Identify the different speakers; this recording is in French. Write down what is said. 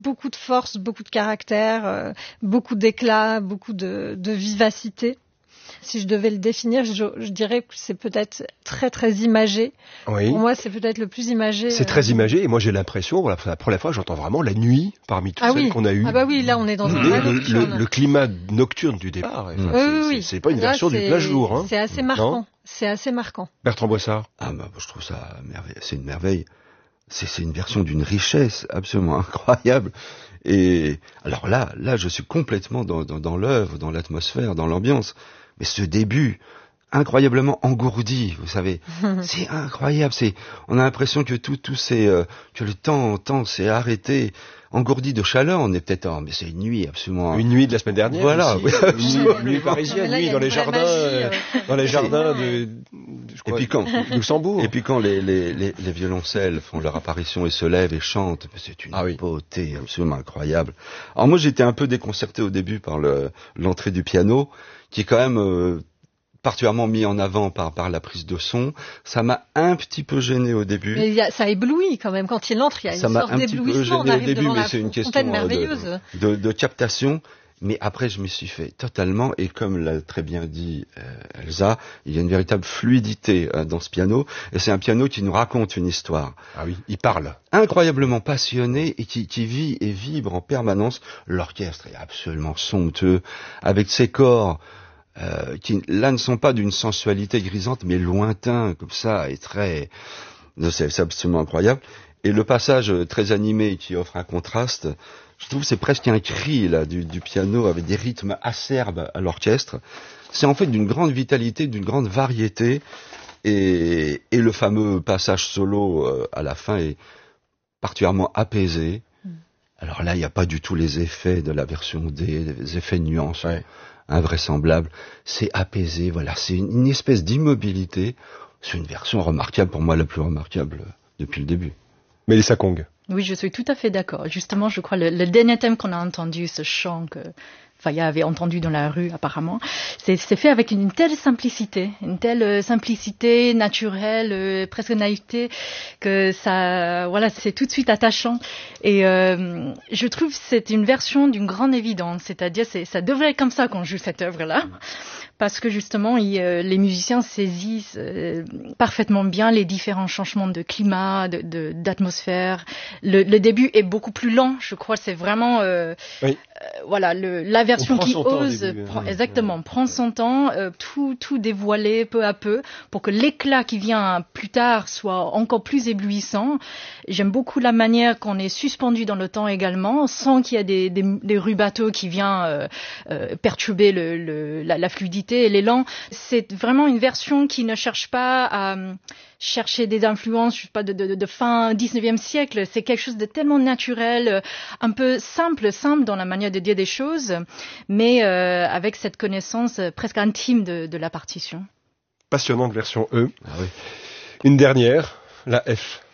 Speaker 1: beaucoup de force, beaucoup de caractère, beaucoup d'éclat, beaucoup de vivacité. Si je devais le définir, je dirais que c'est peut-être très très imagé.
Speaker 2: Oui.
Speaker 1: Pour moi, c'est peut-être le plus imagé.
Speaker 2: C'est très imagé, et moi j'ai l'impression, voilà, la première fois, j'entends vraiment la nuit parmi toutes celles qu'on a eues.
Speaker 1: Ah bah oui, là on est dans un vrai nocturne.
Speaker 2: Le climat nocturne du départ. C'est pas une version du plein jour. Hein.
Speaker 1: C'est assez marquant. C'est assez marquant.
Speaker 2: Bertrand Boissard.
Speaker 3: Ah bah je trouve ça merveilleux. C'est une merveille. C'est une version d'une richesse absolument incroyable. Et alors là, je suis complètement dans l'œuvre, dans l'atmosphère, dans l'ambiance. Mais ce début, incroyablement engourdi, vous savez, c'est incroyable. On a l'impression que tout c'est que le temps s'est arrêté, engourdi de chaleur. On est peut-être mais c'est une nuit absolument.
Speaker 2: Une nuit de la semaine dernière.
Speaker 3: Voilà,
Speaker 2: aussi, une nuit parisienne, nuit dans les jardins,
Speaker 3: et puis quand
Speaker 2: Luxembourg.
Speaker 3: Et puis quand les violoncelles font leur apparition et se lèvent et chantent, c'est une beauté absolument incroyable. Alors moi j'étais un peu déconcerté au début par l'entrée du piano, qui est quand même particulièrement mis en avant par la prise de son. Ça m'a un petit peu gêné au début.
Speaker 1: Mais ça éblouit quand même. Quand il entre, il y a une sorte d'éblouissement. On arrive devant la fontaine merveilleuse.
Speaker 3: De captation. Mais après, je m'y suis fait totalement. Et comme l'a très bien dit Elsa, il y a une véritable fluidité dans ce piano. Et c'est un piano qui nous raconte une histoire.
Speaker 2: Ah oui, il parle.
Speaker 3: Incroyablement passionné et qui vit et vibre en permanence. L'orchestre est absolument somptueux, avec ses corps qui là ne sont pas d'une sensualité grisante, mais lointain comme ça, et c'est absolument incroyable. Et le passage très animé qui offre un contraste, je trouve que c'est presque un cri là du piano avec des rythmes acerbes à l'orchestre. C'est en fait d'une grande vitalité, d'une grande variété, et le fameux passage solo à la fin est particulièrement apaisé. Alors là, il n'y a pas du tout les effets de la version D, les effets de nuance. Ouais. Invraisemblable, c'est apaisé, voilà, c'est une espèce d'immobilité. C'est une version remarquable, pour moi la plus remarquable depuis le début.
Speaker 2: Mélissa Kong.
Speaker 4: Oui, je suis tout à fait d'accord. Justement, je crois le dernier thème qu'on a entendu, ce chant que Faya avait entendu dans la rue apparemment, c'est fait avec une telle simplicité naturelle, presque naïveté, que ça, voilà, c'est tout de suite attachant. Et je trouve que c'est une version d'une grande évidence, c'est-à-dire ça devrait être comme ça qu'on joue cette œuvre-là. Parce que justement, les musiciens saisissent parfaitement bien les différents changements de climat, d'atmosphère. Le début est beaucoup plus lent, je crois. C'est vraiment, voilà, la version qui ose, prend son temps, tout dévoiler peu à peu, pour que l'éclat qui vient plus tard soit encore plus éblouissant. J'aime beaucoup la manière qu'on est suspendu dans le temps également, sans qu'il y ait des rubatos qui viennent perturber la fluidité et l'élan. C'est vraiment une version qui ne cherche pas à chercher des influences, je sais pas, de fin 19e siècle. C'est quelque chose de tellement naturel, un peu simple dans la manière de dire des choses, mais avec cette connaissance presque intime de la partition.
Speaker 2: Passionnante version E.
Speaker 3: Ah oui.
Speaker 2: Une dernière, la F.